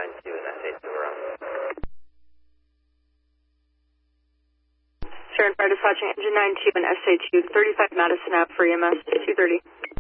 92 and SA2 around. Sharon Fire dispatching engine 92 and SA2, 35 Madison Ave for EMS 230.